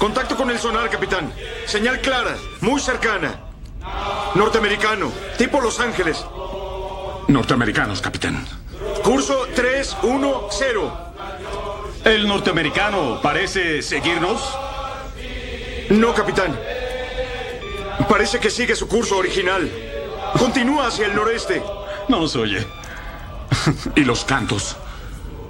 Contacto con el sonar, capitán. Señal clara, muy cercana. Norteamericano, tipo Los Ángeles. Norteamericanos, capitán. Curso 310. ¿El norteamericano parece seguirnos? No, capitán. Parece que sigue su curso original. Continúa hacia el noreste. No nos oye. ¿Y los cantos?